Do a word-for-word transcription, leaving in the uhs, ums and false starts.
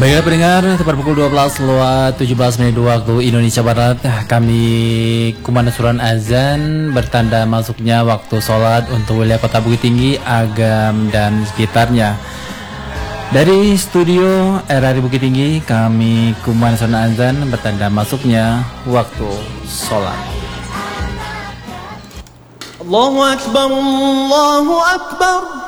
Baiklah pendengar, tepat pukul dua belas lewat tujuh belas menit waktu Indonesia Barat, kami kumandasuran azan bertanda masuknya waktu sholat untuk wilayah Kota Bukit Tinggi, Agam dan sekitarnya. Dari studio R R I Bukit Tinggi, kami kumandasuran azan bertanda masuknya waktu sholat. Allahu Akbar, Allahu Akbar.